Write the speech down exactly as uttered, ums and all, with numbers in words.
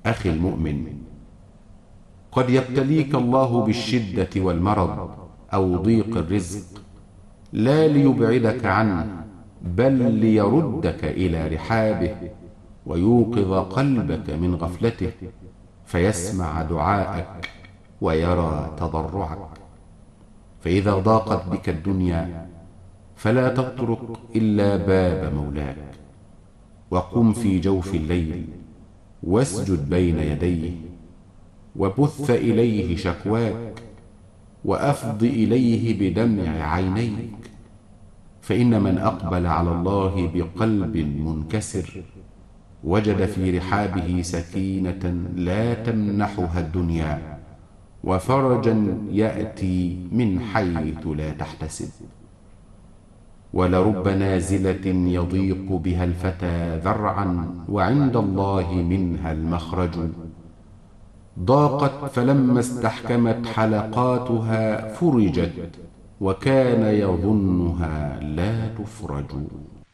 أخي المؤمن، قد يبتليك الله بالشدة والمرض أو ضيق الرزق لا ليبعدك عنه، بل ليردك إلى رحابه ويوقظ قلبك من غفلته فيسمع دعاءك ويرى تضرعك. فإذا ضاقت بك الدنيا فلا تطرق إلا باب مولاك، وقم في جوف الليل واسجد بين يديه وبث إليه شكواك وأفض إليه بدمع عينيك. فإن من أقبل على الله بقلب منكسر وجد في رحابه سكينة لا تمنحها الدنيا، وفرجا يأتي من حيث لا تحتسب. ولرب نازلة يضيق بها الفتى ذرعا وعند الله منها المخرج، ضاقت فلما استحكمت حلقاتها فرجت وكان يظنها لا تفرج.